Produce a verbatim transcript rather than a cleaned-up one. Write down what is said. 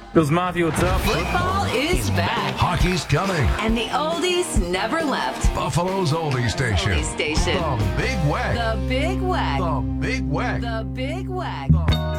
Bills Mafia, what's up? Football is back. Hockey's coming. And the oldies never left. Buffalo's oldie station. Oldie station. The Big Wack. The Big Wack. The Big Wack. The Big Wack.